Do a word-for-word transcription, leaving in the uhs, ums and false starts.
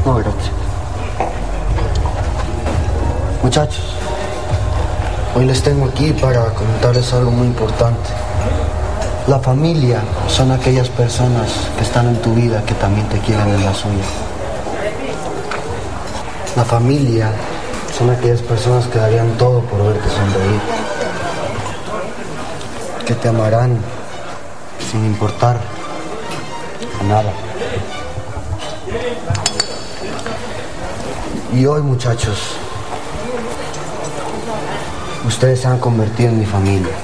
No, gracias. Muchachos, hoy les tengo aquí para comentarles algo muy importante. La familia son aquellas personas que están en tu vida que también te quieren en la suya. La familia son aquellas personas que darían todo por verte sonreír, que te amarán sin importar a nada. Y hoy, muchachos, ustedes se han convertido en mi familia.